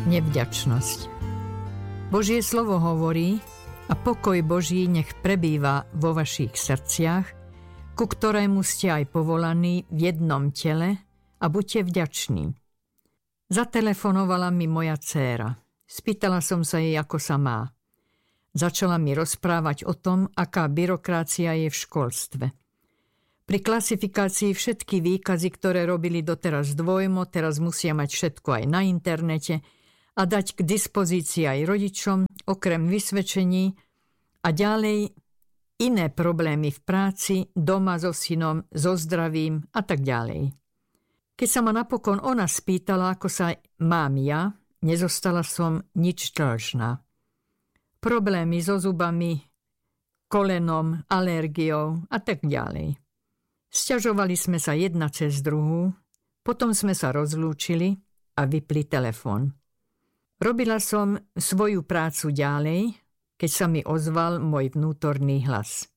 Nevďačnosť. Božie slovo hovorí: a pokoj Boží nech prebýva vo vašich srdciach, ku ktorému ste aj povolaní v jednom tele, a buďte vďační. Zatelefonovala mi moja dcéra. Spýtala som sa jej, ako sa má. Začala mi rozprávať o tom, aká byrokracia je v školstve. Pri klasifikácii všetky výkazy, ktoré robili doteraz dvojmo, teraz musia mať všetko aj na internete a dať k dispozícii aj rodičom, okrem vysvedčení, a ďalej iné problémy v práci, doma so synom, so zdravím a tak ďalej. Keď sa ma napokon ona spýtala, ako sa mám ja, nezostala som nič dlžná. Problémy so zubami, kolenom, alergiou a tak ďalej. Sťažovali sme sa jedna cez druhú, potom sme sa rozlúčili a vypli telefón. Robila som svoju prácu ďalej, keď sa mi ozval môj vnútorný hlas.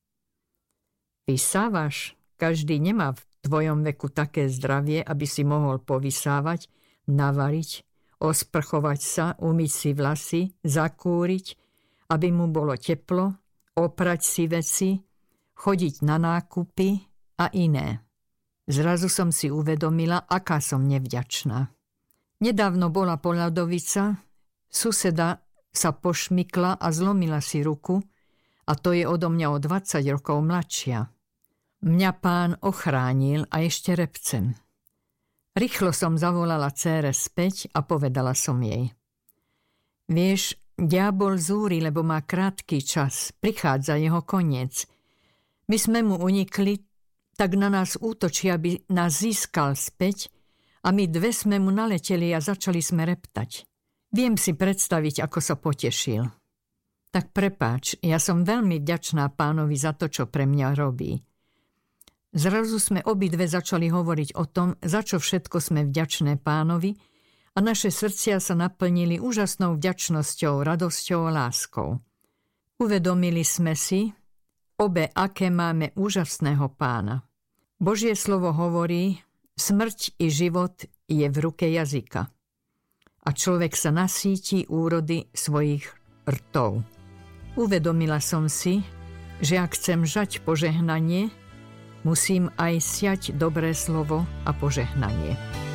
Vysávaš? Každý nemá v tvojom veku také zdravie, aby si mohol povysávať, navariť, osprchovať sa, umyť si vlasy, zakúriť, aby mu bolo teplo, oprať si veci, chodiť na nákupy a iné. Zrazu som si uvedomila, aká som nevďačná. Nedávno bola poľadovica, suseda sa pošmykla a zlomila si ruku, a to je odo mňa o 20 rokov mladšia. Mňa Pán ochránil a ešte repcem. Rýchlo som zavolala dcére späť a povedala som jej: vieš, diabol zúri, lebo má krátky čas, prichádza jeho koniec. My sme mu unikli, tak na nás útočí, aby nás získal späť, a my dve sme mu naleteli a začali sme reptať. Viem si predstaviť, ako sa potešil. Tak prepáč, ja som veľmi vďačná Pánovi za to, čo pre mňa robí. Zrazu sme obidve začali hovoriť o tom, za čo všetko sme vďačné Pánovi, a naše srdcia sa naplnili úžasnou vďačnosťou, radosťou a láskou. Uvedomili sme si obe, aké máme úžasného Pána. Božie slovo hovorí: smrť i život je v ruke jazyka, a človek sa nasíti úrody svojich rtov. Uvedomila som si, že ak chcem žať požehnanie, musím aj siať dobré slovo a požehnanie.